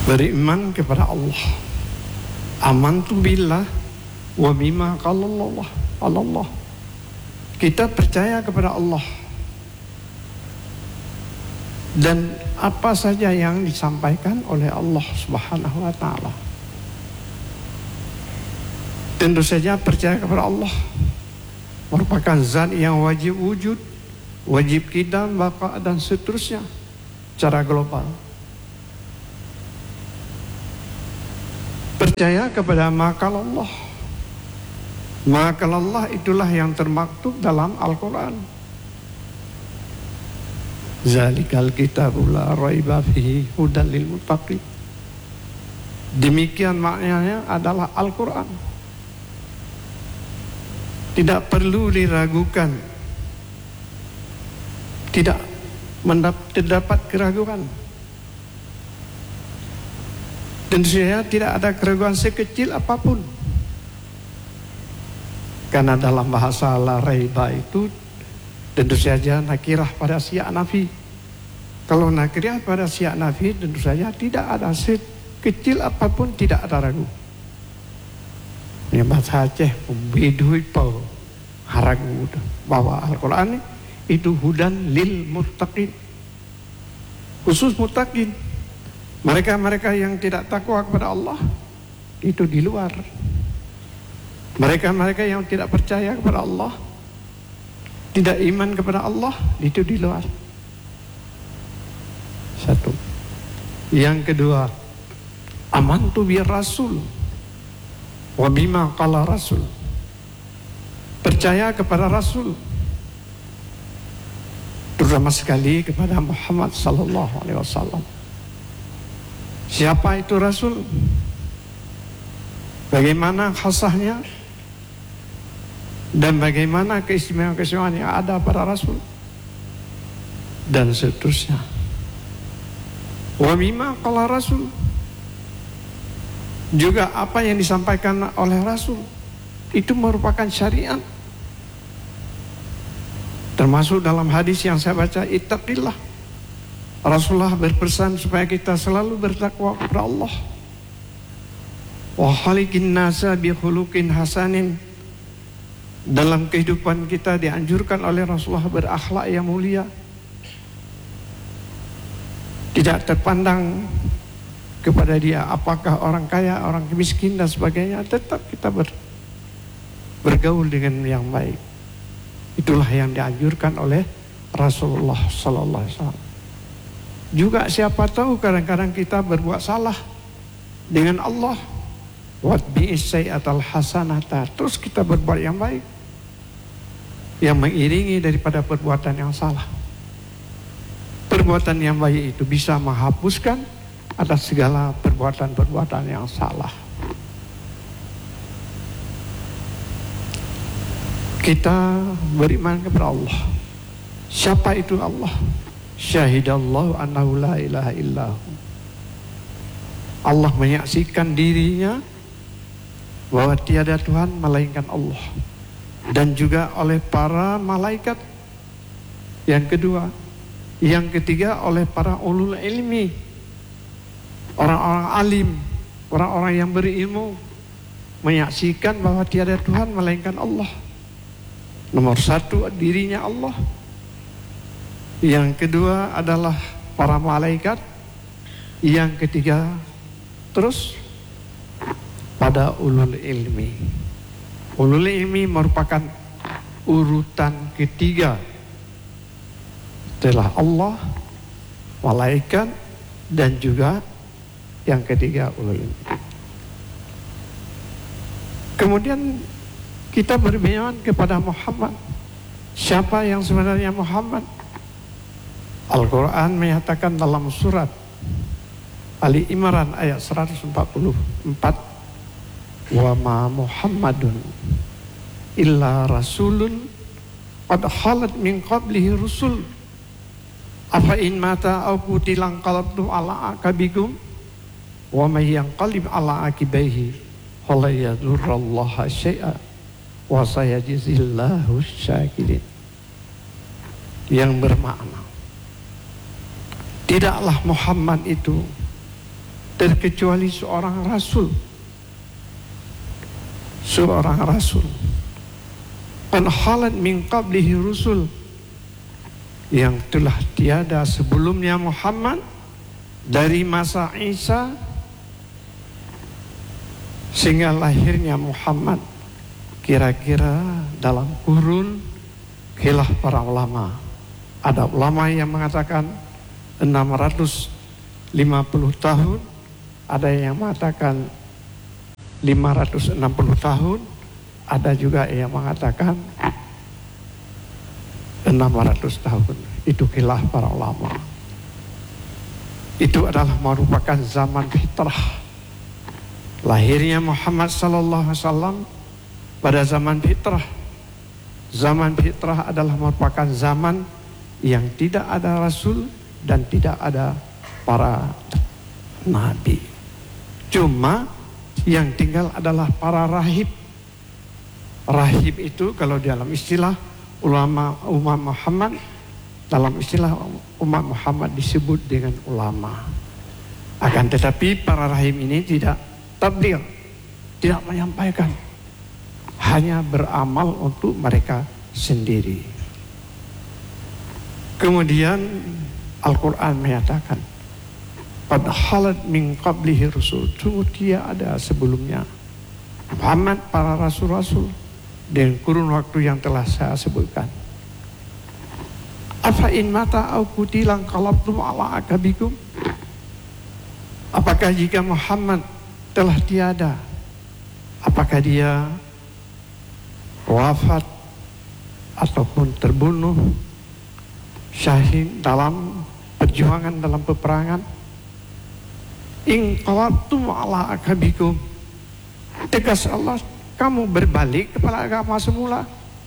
beriman kepada Allah. Amantu billah wa bima qala Allah. Kita percaya kepada Allah dan apa saja yang disampaikan oleh Allah Subhanahu wa taala. Tentu saja percaya kepada Allah merupakan zat yang wajib wujud, wajib qidam, baqa dan seterusnya secara global. Percaya kepada maqal Allah. Maqal Allah itulah yang termaktub dalam Al-Quran. Zalikal kitabu la raiba fihi hudan lil muttaqin. Demikian maknanya adalah Al-Quran. Tidak perlu diragukan. Tidak terdapat keraguan. Tentu saja tidak ada keraguan sekecil apapun. Karena dalam bahasa la raiba itu tentu saja nakirah pada siyak nafi. Kalau nakirah pada siyak nafi tentu saja tidak ada sekecil apapun, tidak ada ragu. Ini bahasa Aceh bedui pau haragu bahwa Al-Quran itu hudan lil muttaqin, khusus muttaqin. Mereka-mereka yang tidak takwa kepada Allah itu di luar. Mereka-mereka yang tidak percaya kepada Allah, tidak iman kepada Allah, itu di luar. Satu. Yang kedua, amantu bi rasul wa bima qala rasul. Percaya kepada Rasul, terutama sekali kepada Muhammad sallallahu alaihi wasallam. Siapa itu Rasul? Bagaimana khasahnya? Dan bagaimana keistimewaan-keistimewaan yang ada pada Rasul? Dan seterusnya. Wa bima qala Rasul. Juga apa yang disampaikan oleh Rasul itu merupakan syariat. Termasuk dalam hadis yang saya baca, ittaqillah. Rasulullah berpesan supaya kita selalu bertakwa kepada Allah. Wa khaliqin nasa bi khuluqin hasanin. Dalam kehidupan kita dianjurkan oleh Rasulullah berakhlak yang mulia. Tidak terpandang kepada dia apakah orang kaya, orang miskin dan sebagainya, tetap kita bergaul dengan yang baik. Itulah yang dianjurkan oleh Rasulullah sallallahu alaihi wasallam. Juga siapa tahu kadang-kadang kita berbuat salah dengan Allah. Watbi'is sayyi'atal hasanata. Terus kita berbuat yang baik, yang mengiringi daripada perbuatan yang salah. Perbuatan yang baik itu bisa menghapuskan atas segala perbuatan-perbuatan yang salah. Kita beriman kepada Allah. Siapa itu Allah? Syahidallahu annahu la ilaha illahu. Allah menyaksikan dirinya bahwa tiada Tuhan melainkan Allah, dan juga oleh para malaikat. Yang kedua, yang ketiga oleh para ulul ilmi, orang-orang alim, orang-orang yang berilmu, menyaksikan bahwa tiada Tuhan melainkan Allah. Nomor satu dirinya Allah. Yang kedua adalah para malaikat. Yang ketiga terus pada ulul ilmi. Ulul ilmi merupakan urutan ketiga setelah Allah, malaikat, dan juga yang ketiga ulul ilmi. Kemudian kita beriman kepada Muhammad. Siapa yang sebenarnya Muhammad? Al-Quran menyatakan dalam surat Ali Imran ayat 144, wa ma Muhammadun illa rasulun qad khalat min qablihi rusul afa in mata aw qutilan qalabtu ala akabikum wa may yanqalib ala akibaihi fala yadurrallaha syai'a wa sayajzillahu syakirin. Yang bermakna, tidaklah Muhammad itu terkecuali seorang rasul. Seorang rasul. Qad khalat min qablihi rusul, yang telah tiada sebelumnya Muhammad dari masa Isa sehingga lahirnya Muhammad kira-kira dalam kurun khilaf para ulama. Ada ulama yang mengatakan 650 tahun, ada yang mengatakan 560 tahun, ada juga yang mengatakan 600 tahun. Itu khilaf para ulama. Itu adalah merupakan zaman fitrah. Lahirnya Muhammad sallallahu alaihi wasallam pada zaman fitrah. Zaman fitrah adalah merupakan zaman yang tidak ada rasul dan tidak ada para nabi. Cuma yang tinggal adalah para rahib. Rahib itu kalau dalam istilah ulama umat Muhammad, dalam istilah umat Muhammad disebut dengan ulama. Akan tetapi para rahib ini tidak tabligh, tidak menyampaikan, hanya beramal untuk mereka sendiri. Kemudian Al-Quran menyatakan, qad khalat min qablihi rusul, sungguh dia ada sebelumnya Muhammad para rasul-rasul dengan kurun waktu yang telah saya sebutkan. Afa in mata au qutilan qalabtum ala akabikum, apakah jika Muhammad telah tiada, apakah dia wafat ataupun terbunuh syahid dalam perjuangan, dalam peperangan, in qalabtum ala akabikum, tegas Allah, kamu berbalik kepada agama semula.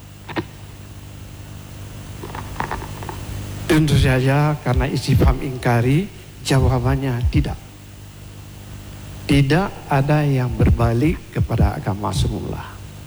Tentu saja karena istifham ingkari, jawabannya tidak. Tidak ada yang berbalik kepada agama semula.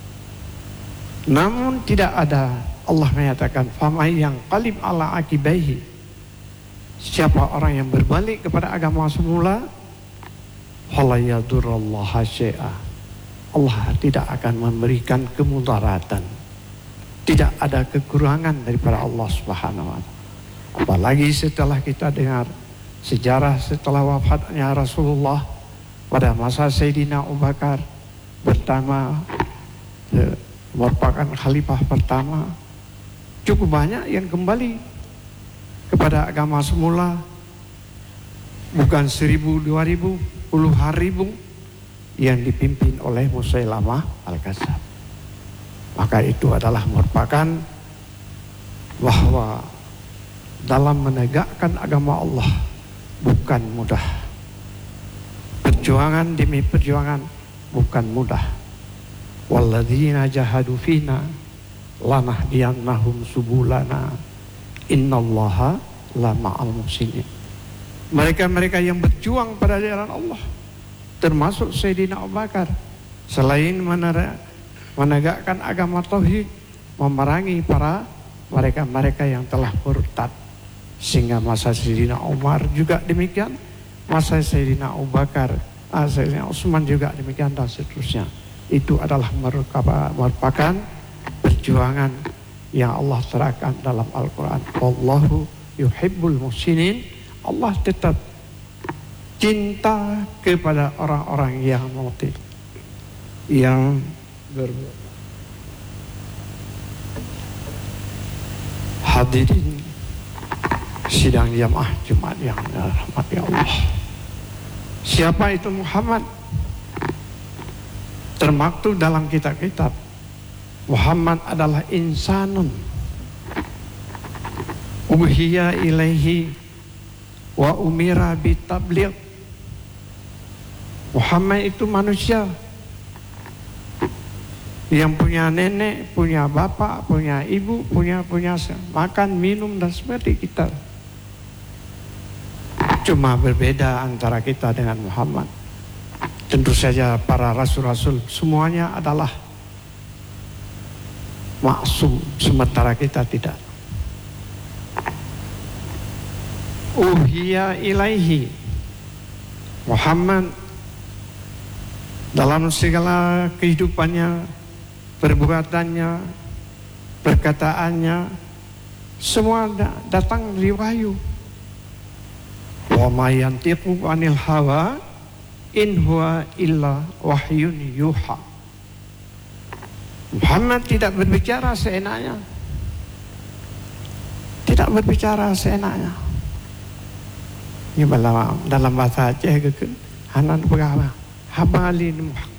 Namun tidak ada, Allah menyatakan, famay yang qalib ala akibaihi, siapa orang yang berbalik kepada agama semula, fala yadurrallaha syai'a, Allah tidak akan memberikan kemudaratan. Tidak ada kekurangan daripada Allah Subhanahu wa ta'ala. Apalagi setelah kita dengar sejarah setelah wafatnya Rasulullah pada masa Sayyidina Abu Bakar pertama, merupakan khalifah pertama, cukup banyak yang kembali kepada agama semula. Bukan 1000, 2000, puluhan ribu yang dipimpin oleh Musailamah Al-Kadzdzab. Maka itu adalah merupakan bahwa dalam menegakkan agama Allah bukan mudah. Perjuangan demi perjuangan bukan mudah. Walladzina jahadu fina lanahdiyannahum subulana innallaha lama'al muhsinin. Mereka-mereka yang berjuang pada jalan Allah, termasuk Sayyidina Abu Bakar, selain menegakkan agama tauhid, memerangi para mereka-mereka yang telah murtad. Sehingga masa Sayyidina Umar juga demikian, masa Sayyidina Abu Bakar, Sayyidina Utsman juga demikian, dan seterusnya. Itu adalah merupakan perjuangan yang Allah terangkan dalam Al-Quran. Wallahu yuhibbul muhsinin. Allah tetap cinta kepada orang-orang yang muhsin, yang berbuat. Hadirin sidang jamaah Jumat yang dirahmati Allah. Siapa itu Muhammad? Termaktub dalam kitab-kitab, Muhammad adalah insanun uhiya ilaihi wa umira bitabligh. Muhammad itu manusia yang punya nenek, punya bapak, punya ibu, punya makan, minum, dan seperti kita. Cuma berbeda antara kita dengan Muhammad. Tentu saja para rasul-rasul semuanya adalah maksum, sementara kita tidak. Uhiya ilaihi Muhammad dalam segala kehidupannya, perbuatannya, perkataannya, semua datang dari wahyu. Wa ma yantiqu 'anil hawa in huwa illa wahyun yuha. Muhammad tidak berbicara seenaknya. Tidak berbicara seenaknya. Ini dalam bahasa Aceh ke Hanan berapa? Hamalin